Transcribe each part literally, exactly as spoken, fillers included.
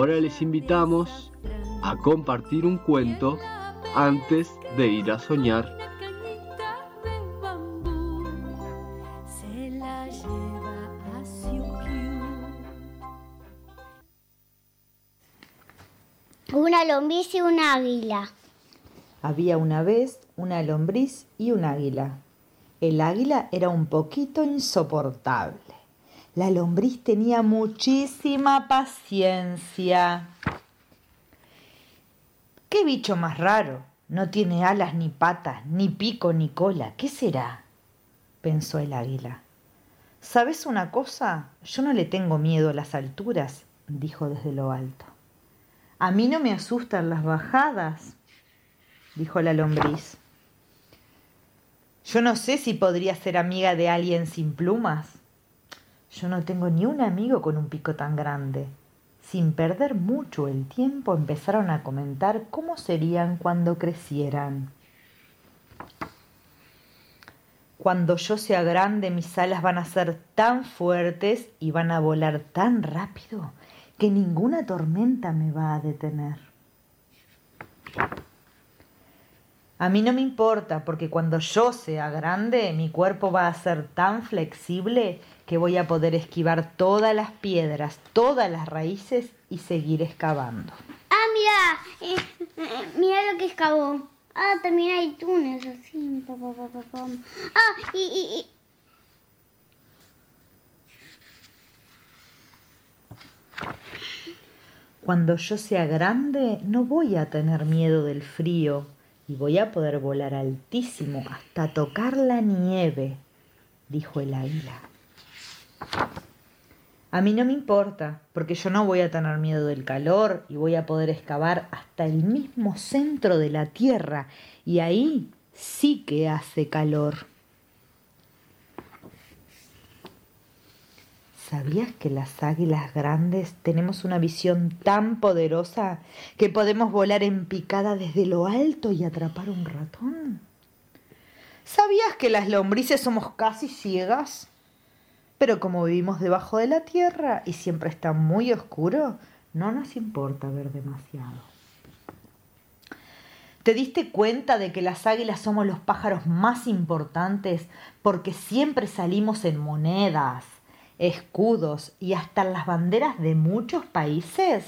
Ahora les invitamos a compartir un cuento antes de ir a soñar. Una lombriz y un águila. Había una vez una lombriz y un águila. El águila era un poquito insoportable. La lombriz tenía muchísima paciencia. ¡Qué bicho más raro! No tiene alas ni patas, ni pico ni cola. ¿Qué será?, pensó el águila. ¿Sabes una cosa? Yo no le tengo miedo a las alturas, dijo desde lo alto. A mí no me asustan las bajadas, dijo la lombriz. Yo no sé si podría ser amiga de alguien sin plumas. Yo no tengo ni un amigo con un pico tan grande. Sin perder mucho el tiempo empezaron a comentar cómo serían cuando crecieran. Cuando yo sea grande, mis alas van a ser tan fuertes y van a volar tan rápido que ninguna tormenta me va a detener. A mí no me importa, porque cuando yo sea grande, mi cuerpo va a ser tan flexible que voy a poder esquivar todas las piedras, todas las raíces y seguir excavando. Ah, mira, eh, eh, mira lo que excavó. Ah, también hay túneles así. Pa, pa, pa, pa, pa. Ah, y, y, y. Cuando yo sea grande, no voy a tener miedo del frío y voy a poder volar altísimo hasta tocar la nieve, dijo el águila. A mí no me importa, porque yo no voy a tener miedo del calor y voy a poder excavar hasta el mismo centro de la tierra, y ahí sí que hace calor. ¿Sabías que las águilas grandes tenemos una visión tan poderosa que podemos volar en picada desde lo alto y atrapar un ratón? ¿Sabías que las lombrices somos casi ciegas? Pero como vivimos debajo de la tierra y siempre está muy oscuro, no nos importa ver demasiado. ¿Te diste cuenta de que las águilas somos los pájaros más importantes porque siempre salimos en monedas, escudos y hasta en las banderas de muchos países?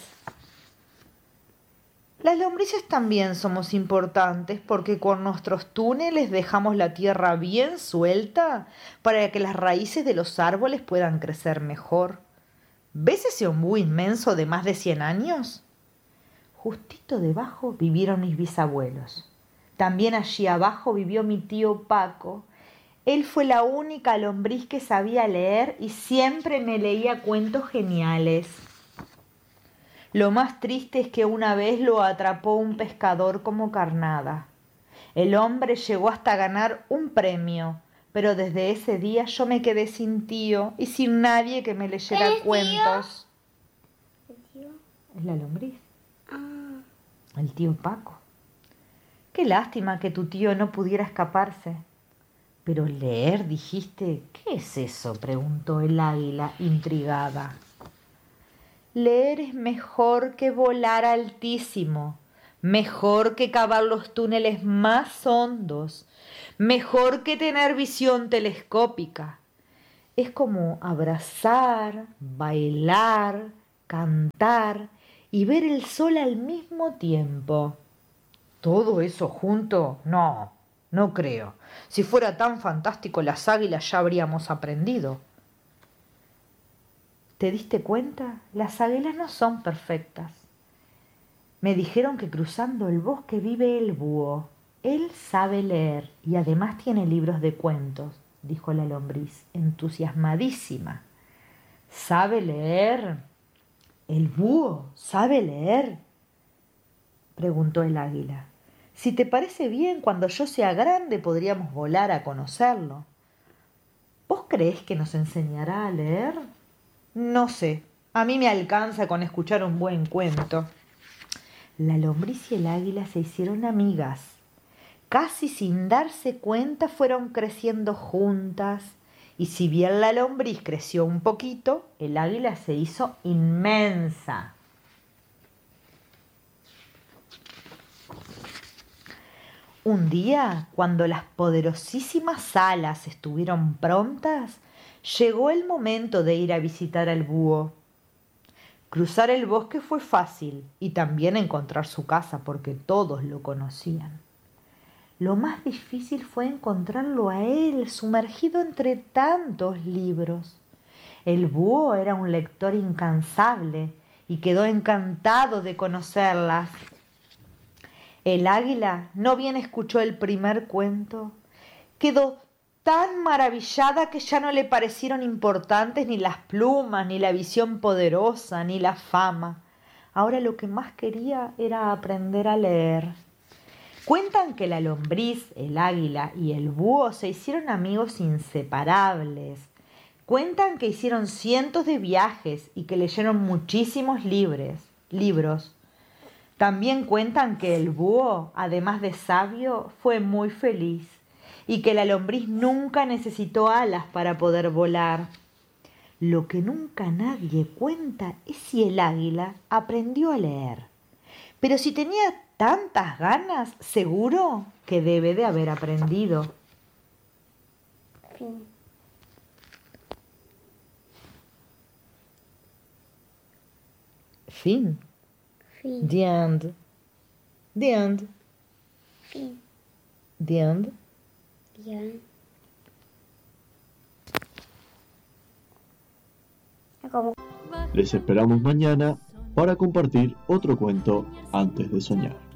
Las lombrices también somos importantes porque con nuestros túneles dejamos la tierra bien suelta para que las raíces de los árboles puedan crecer mejor. ¿Ves ese ombú inmenso de más de cien años? Justito debajo vivieron mis bisabuelos. También allí abajo vivió mi tío Paco. Él fue la única lombriz que sabía leer y siempre me leía cuentos geniales. Lo más triste es que una vez lo atrapó un pescador como carnada. El hombre llegó hasta ganar un premio, pero desde ese día yo me quedé sin tío y sin nadie que me leyera ¿El cuentos. tío? ¿El tío? Es la lombriz. Ah. El tío Paco. Qué lástima que tu tío no pudiera escaparse. Pero leer, dijiste, ¿qué es eso?, preguntó el águila, intrigada. Leer es mejor que volar altísimo, mejor que cavar los túneles más hondos, mejor que tener visión telescópica. Es como abrazar, bailar, cantar y ver el sol al mismo tiempo. ¿Todo eso junto? No, no creo. Si fuera tan fantástico, las águilas ya habríamos aprendido. ¿Te diste cuenta? Las águilas no son perfectas. Me dijeron que cruzando el bosque vive el búho. Él sabe leer y además tiene libros de cuentos, dijo la lombriz, entusiasmadísima. ¿Sabe leer? ¿El búho sabe leer?, preguntó el águila. Si te parece bien, cuando yo sea grande podríamos volar a conocerlo. ¿Vos creés que nos enseñará a leer? No sé, a mí me alcanza con escuchar un buen cuento. La lombriz y el águila se hicieron amigas. Casi sin darse cuenta fueron creciendo juntas, y si bien la lombriz creció un poquito, el águila se hizo inmensa. Un día, cuando las poderosísimas alas estuvieron prontas, llegó el momento de ir a visitar al búho. Cruzar el bosque fue fácil y también encontrar su casa porque todos lo conocían. Lo más difícil fue encontrarlo a él sumergido entre tantos libros. El búho era un lector incansable y quedó encantado de conocerlas. El águila, no bien escuchó el primer cuento, quedó tan maravillada que ya no le parecieron importantes ni las plumas, ni la visión poderosa, ni la fama. Ahora lo que más quería era aprender a leer. Cuentan que la lombriz, el águila y el búho se hicieron amigos inseparables. Cuentan que hicieron cientos de viajes y que leyeron muchísimos libros. libros. También cuentan que el búho, además de sabio, fue muy feliz y que la lombriz nunca necesitó alas para poder volar. Lo que nunca nadie cuenta es si el águila aprendió a leer. Pero si tenía tantas ganas, seguro que debe de haber aprendido. Fin. Fin. Fin. The end. The end. Fin. The end. Ya. Como Les esperamos mañana para compartir otro cuento antes de soñar.